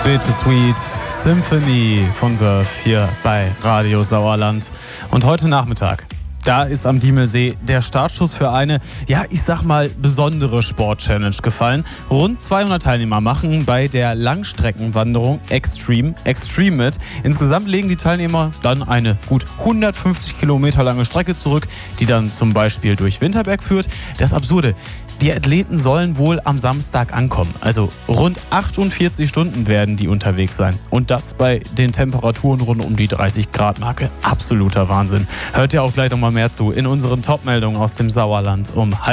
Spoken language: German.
Bittersweet Symphony von Verve hier bei Radio Sauerland. Und heute Nachmittag, da ist am Diemelsee der Startschuss für eine, ich sag mal, besondere Sport-Challenge gefallen. Rund 200 Teilnehmer machen bei der Langstreckenwanderung Extreme mit. Insgesamt legen die Teilnehmer dann eine gut 150 Kilometer lange Strecke zurück, die dann zum Beispiel durch Winterberg führt. Das Absurde: Die Athleten sollen wohl am Samstag ankommen. Also rund 48 Stunden werden die unterwegs sein. Und das bei den Temperaturen rund um die 30-Grad-Marke. Absoluter Wahnsinn. Hört ihr auch gleich nochmal mehr zu in unseren Top-Meldungen aus dem Sauerland um